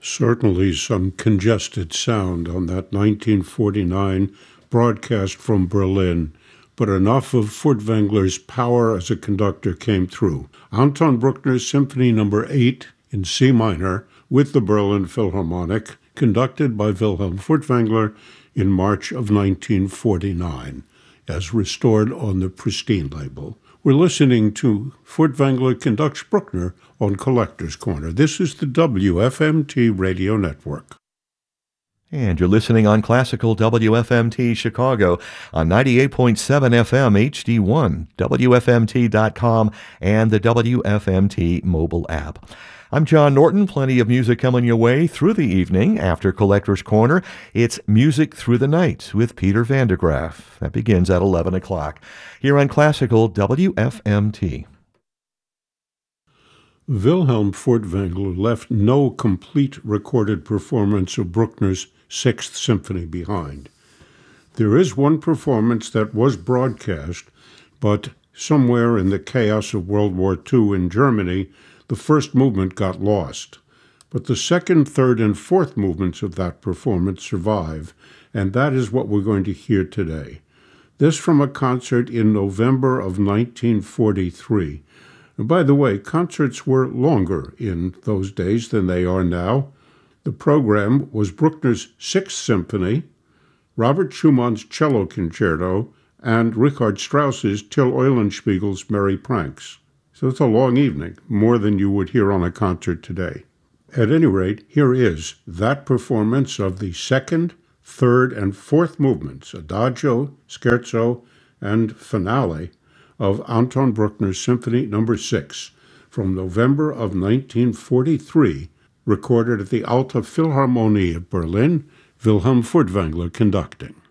Certainly some congested sound on that 1949 broadcast from Berlin, but enough of Furtwängler's power as a conductor came through. Anton Bruckner's Symphony No. 8 in C minor with the Berlin Philharmonic, conducted by Wilhelm Furtwängler in March of 1949, as restored on the Pristine label. We're listening to Furtwängler conducts Bruckner on Collector's Corner. This is the WFMT Radio Network. And you're listening on Classical WFMT Chicago on 98.7 FM HD1, WFMT.com, and the WFMT mobile app. I'm John Norton. Plenty of music coming your way through the evening. After Collector's Corner, it's Music Through the Night with Peter van der Graaf. That begins at 11 o'clock here on Classical WFMT. Wilhelm Furtwängler left no complete recorded performance of Bruckner's Sixth Symphony behind. There is one performance that was broadcast, but somewhere in the chaos of World War II in Germany, the first movement got lost. But the second, third, and fourth movements of that performance survive, and that is what we're going to hear today. This from a concert in November of 1943. And by the way, concerts were longer in those days than they are now. The program was Bruckner's Sixth Symphony, Robert Schumann's Cello Concerto, and Richard Strauss's Till Eulenspiegel's Merry Pranks. So it's a long evening, more than you would hear on a concert today. At any rate, here is that performance of the second, third, and fourth movements, Adagio, Scherzo, and Finale, of Anton Bruckner's Symphony No. 6 from November of 1943, recorded at the Alte Philharmonie of Berlin, Wilhelm Furtwängler conducting.